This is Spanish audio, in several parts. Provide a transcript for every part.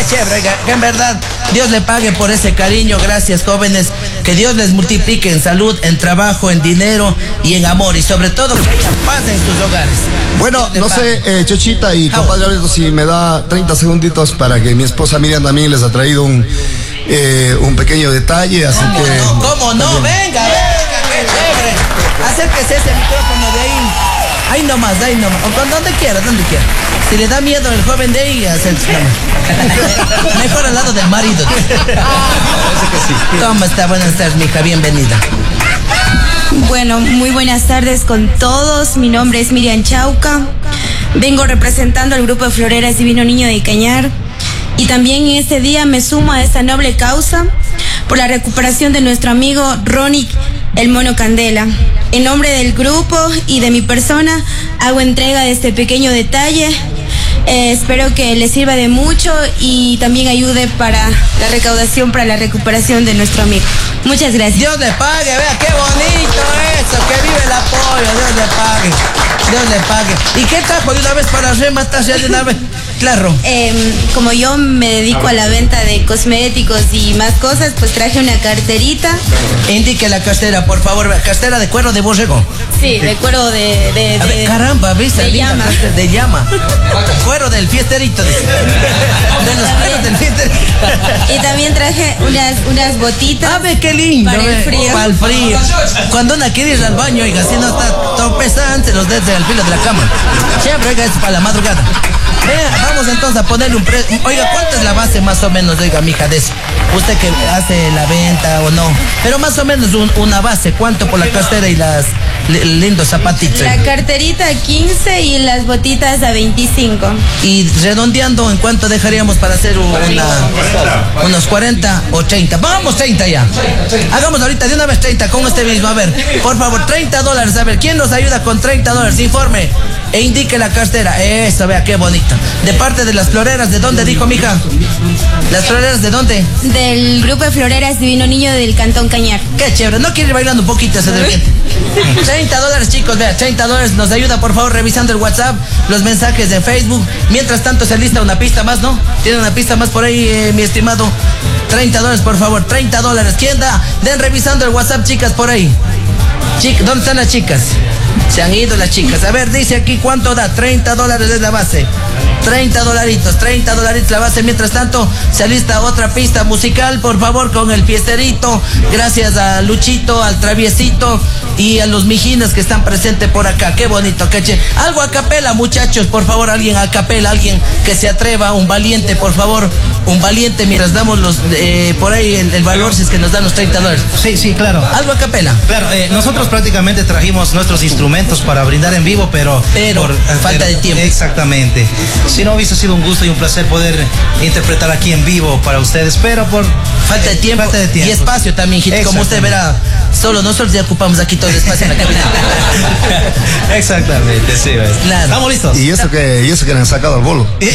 chévere, oiga, que en verdad Dios le pague por ese cariño. Gracias, jóvenes. Que Dios les multiplique en salud, en trabajo, en dinero y en amor. Y sobre todo que haya paz en sus hogares. Bueno, no sé, Chochita y compadre Alberto, si me da 30 segunditos para que mi esposa Miriam también les ha traído un pequeño detalle, así que... ¿Cómo no? Venga, qué chévere. Acérquese ese micrófono de ahí. Ahí nomás. O con donde quiera. Si le da miedo el joven de ahí, acérquese nomás. Mejor al lado del marido. ¿Cómo está? Buenas tardes, mija, bienvenida. Bueno, muy buenas tardes con todos. Mi nombre es Miriam Chauca. Vengo representando al grupo de Floreras Divino Niño de Cañar. Y también en este día me sumo a esta noble causa por la recuperación de nuestro amigo Ronnie el Mono Candela. En nombre del grupo y de mi persona hago entrega de este pequeño detalle. Espero que les sirva de mucho y también ayude para la recaudación, para la recuperación de nuestro amigo. Muchas gracias. Dios le pague, vea qué bonito eso, que vive el apoyo, Dios le pague. ¿Y qué trajo de una vez para rematar ya de una vez? Claro. Como yo me dedico a la venta de cosméticos y más cosas, pues traje una carterita. Indique la cartera, por favor. ¿Cartera de cuero de borrego? Sí, de cuero de a ver, caramba, ¿viste? De llama. De llama. Cuero del fiesterito. De los cueros del fiesterito. Y también traje unas botitas. A ver, qué lindo. Para el frío. Para el frío. Cuando una quiere ir al baño, oiga, si no está todo pesante, los dedos al filo de la cama. Siempre, oiga, es para la madrugada. Vamos entonces a ponerle un precio. Oiga, ¿cuánto es la base más o menos, oiga, mija, de eso? Usted que hace la venta o no. Pero más o menos una base, ¿cuánto por la cartera y las lindos zapatitos? La carterita a 15 y las botitas a 25. Y redondeando, ¿en cuánto dejaríamos para hacer unos 40 o 30? Vamos, 30 ya. Hagamos ahorita de una vez 30 con este mismo. A ver, por favor, $30. A ver, ¿quién nos ayuda con $30? Informe e indique la cartera. Eso, vea qué bonito. De parte de las floreras, ¿de dónde dijo, mija? ¿Las floreras de dónde? Del grupo de Floreras Divino Niño del Cantón Cañar. Qué chévere, ¿no quiere ir bailando un poquito ese del viento? $30, chicos, vea, $30. Nos ayuda, por favor, revisando el WhatsApp, los mensajes de Facebook. Mientras tanto se alista una pista más, ¿no? ¿Tiene una pista más por ahí, mi estimado? $30, por favor, $30. ¿Quién da? Den revisando el WhatsApp, chicas, por ahí. ¿Dónde están las chicas? Se han ido las chicas. A ver, dice aquí cuánto da. $30 es la base. $30 la base. Mientras tanto, se alista otra pista musical, por favor, con el fiesterito. Gracias a Luchito, al Traviesito y a los Mijines que están presentes por acá. Qué bonito, qué chévere. Algo a capela, muchachos, por favor, alguien a capela, alguien que se atreva, un valiente, por favor, un valiente, mientras damos los por ahí el valor, si es que nos dan los $30. Sí, claro. Algo a capela. Claro, nosotros prácticamente trajimos nuestros instrumentos para brindar en vivo, pero por falta de tiempo. Exactamente. Si no, hubiese sido un gusto y un placer poder interpretar aquí en vivo para ustedes, pero por falta de tiempo y espacio también, hijito. Como usted verá, solo nosotros ya ocupamos aquí todo el espacio en la cabina. Exactamente, sí. Claro. ¿Estamos listos? Y eso que le han sacado al bolo. Él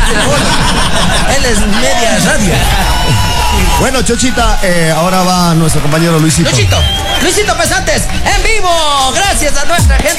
es media radio. Bueno, Chochita, ahora va nuestro compañero Luisito. Luisito Pesantes, en vivo, gracias a nuestra gente.